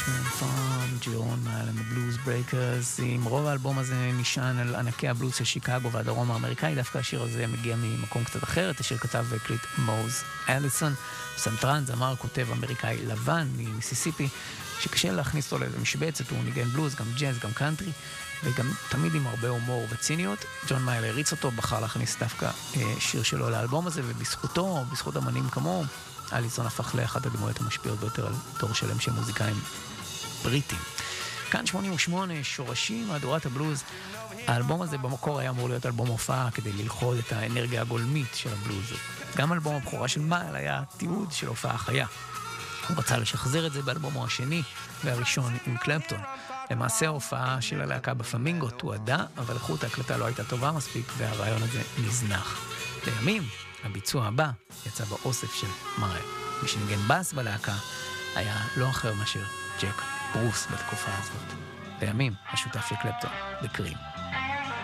Farm, ג'רון מאלן, הבלוז ברקרס. עם רוב האלבום הזה נשען על ענקי הבלוז של שיקגו והדרום האמריקאי, דווקא השיר הזה מגיע ממקום קצת אחר. את השיר כתב והקליט מוז אליסון, סנטרן, זמר, כותב אמריקאי לבן ממיסיסיפי, שקשה להכניס אותו לאיזה משבצת, הוא ניגן בלוז, גם ג'אז, גם קאנטרי, וגם תמיד עם הרבה הומור וציניות. ג'ון מאייר הריץ אותו, בחר להכניס דווקא שיר שלו לאלבום הזה, ובזכותו, בזכות אמנים כמוהו, אליסון הפך לאחת הדמויות המשפיעות ביותר על דור שלם של מוזיקאים בריטים. כאן 88, שורשים, מהדורת הבלוז. האלבום הזה במקור היה אמור להיות אלבום הופעה כדי ללכוד את האנרגיה הגולמית של הבלוז. גם אלבום הבכורה של מאייר היה תיעוד של הופעה חיה. הוא רצה לשחזר את זה באלבומו השני והראשון עם קלפטון. למעשה ההופעה של הלהקה בפלמינגו תועדה, אבל איכות ההקלטה לא הייתה טובה מספיק והרעיון הזה נזנח. לימים, הביצוע הבא יצא באוסף של מאייר. מי שניגן בס בלהקה היה לא אחר מאשר ג'ק ברוס בתקופה הזאת. לימים, השותף של קלפטון, בקרים.